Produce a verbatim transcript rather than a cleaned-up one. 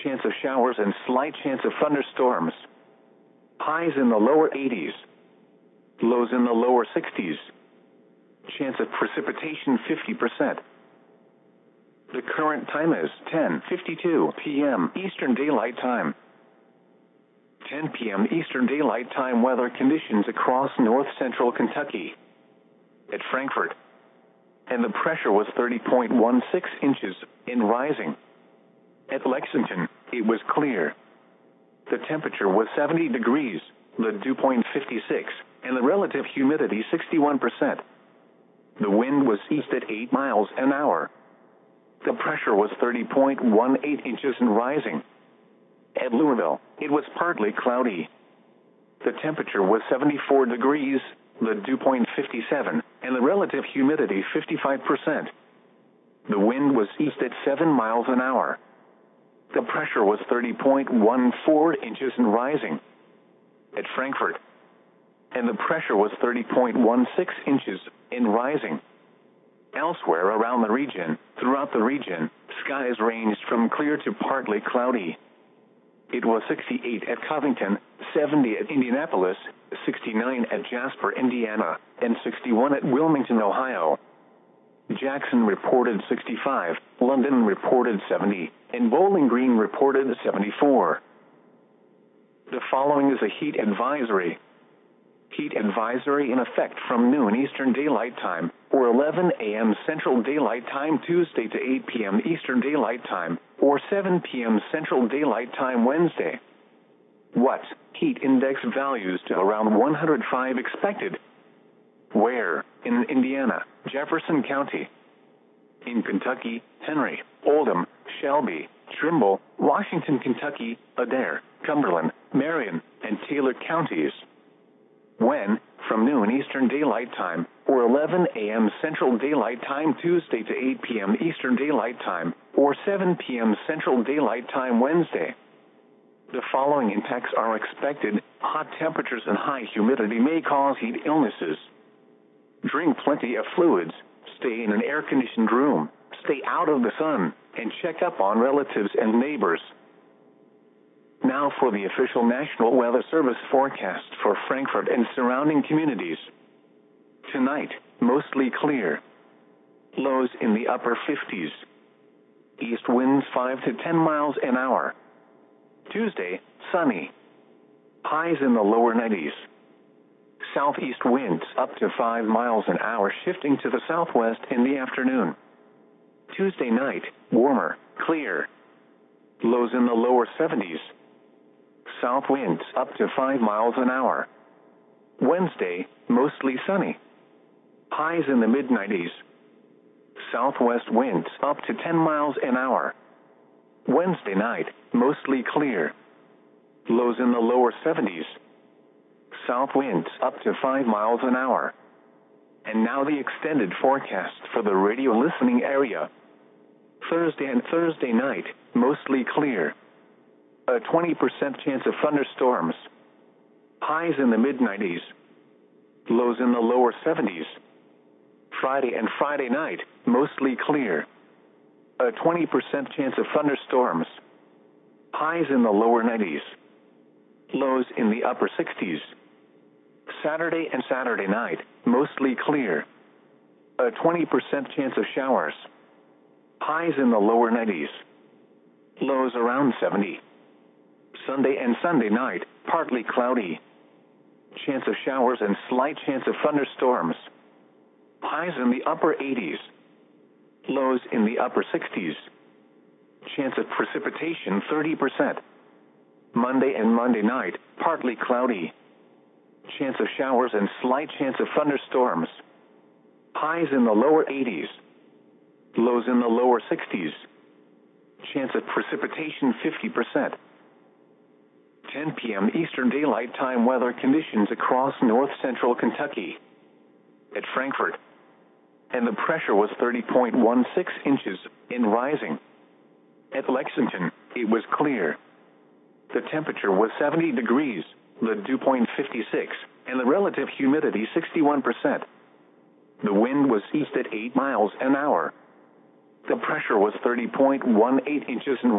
chance of showers and slight chance of thunderstorms. Highs in the lower eighties. Lows in the lower sixties. Chance of precipitation fifty percent. The current time is ten fifty-two p m Eastern Daylight Time. ten p m Eastern Daylight Time weather conditions across north central Kentucky. At Frankfort. And the pressure was thirty point one six inches, in rising. At Lexington, it was clear. The temperature was seventy degrees, the dew point fifty-six, and the relative humidity sixty-one percent. The wind was east at eight miles an hour. The pressure was thirty point one eight inches and rising. At Louisville, it was partly cloudy. The temperature was seventy-four degrees, the dew point fifty-seven, and the relative humidity fifty-five percent. The wind was east at seven miles an hour. The pressure was thirty point one four inches and rising. At Frankfort. And the pressure was thirty point one six inches, in rising. Elsewhere around the region, throughout the region, skies ranged from clear to partly cloudy. It was sixty-eight at Covington, seventy at Indianapolis, sixty-nine at Jasper, Indiana, and sixty-one at Wilmington, Ohio. Jackson reported sixty-five, London reported seventy, and Bowling Green reported seventy-four. The following is a heat advisory. Heat advisory in effect from noon Eastern Daylight Time, or eleven a m Central Daylight Time Tuesday to eight p m Eastern Daylight Time, or seven p m Central Daylight Time Wednesday. What? Heat index values to around one hundred five expected. Where? In Indiana, Jefferson County. In Kentucky, Henry, Oldham, Shelby, Trimble, Washington, Kentucky, Adair, Cumberland, Marion, and Taylor counties. When? From noon Eastern Daylight Time, or eleven a m Central Daylight Time Tuesday to eight p m Eastern Daylight Time, or seven p m Central Daylight Time Wednesday. The following impacts are expected. Hot temperatures and high humidity may cause heat illnesses. Drink plenty of fluids, stay in an air-conditioned room, stay out of the sun, and check up on relatives and neighbors. Now for the official National Weather Service forecast for Frankfort and surrounding communities. Tonight, mostly clear. Lows in the upper fifties. East winds five to ten miles an hour. Tuesday, sunny. Highs in the lower nineties. Southeast winds up to five miles an hour, shifting to the southwest in the afternoon. Tuesday night, warmer, clear. Lows in the lower seventies. South winds up to five miles an hour. Wednesday, mostly sunny. Highs in the mid nineties. Southwest winds up to ten miles an hour. Wednesday night, mostly clear. Lows in the lower seventies. South winds up to five miles an hour. And now the extended forecast for the radio listening area. Thursday and Thursday night, mostly clear. A twenty percent chance of thunderstorms. Highs in the mid nineties. Lows in the lower seventies. Friday and Friday night, mostly clear. A twenty percent chance of thunderstorms. Highs in the lower nineties. Lows in the upper sixties. Saturday and Saturday night, mostly clear. A twenty percent chance of showers. Highs in the lower nineties. Lows around seventy. Sunday and Sunday night, partly cloudy. Chance of showers and slight chance of thunderstorms. Highs in the upper eighties. Lows in the upper sixties. Chance of precipitation thirty percent. Monday and Monday night, partly cloudy. Chance of showers and slight chance of thunderstorms. Highs in the lower eighties. Lows in the lower sixties. Chance of precipitation fifty percent. ten p m Eastern Daylight Time weather conditions across north central Kentucky. At Frankfort. And the pressure was thirty point one six inches, in rising. At Lexington, it was clear. The temperature was seventy degrees, the dew point fifty-six, and the relative humidity sixty-one percent. The wind was east at eight miles an hour. The pressure was thirty point one eight inches in